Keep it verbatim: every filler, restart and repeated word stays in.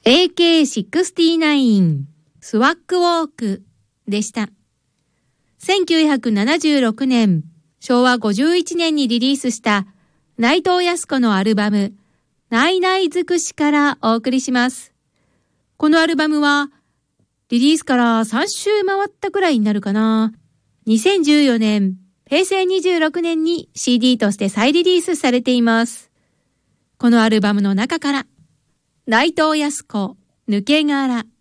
エーケーろくじゅうきゅう スワッグウォークでした。せんきゅうひゃくななじゅうろくねん、しょうわごじゅういちねんにリリースした内藤康子のアルバム、ないない尽くしからお送りします。このアルバムは、リリースからさんしゅう回ったくらいになるかな。にせんじゅうよねん、へいせいにじゅうろくねんに シーディー として再リリースされています。このアルバムの中から、内藤康子、抜け殻。